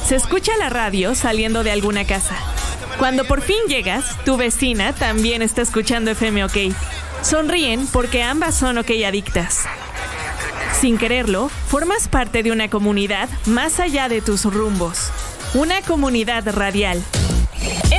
Se escucha la radio saliendo de alguna casa. Cuando por fin llegas, tu vecina también está escuchando FM OK. Sonríen porque ambas son OK adictas. Sin quererlo, formas parte de una comunidad más allá de tus rumbos. Una comunidad radial.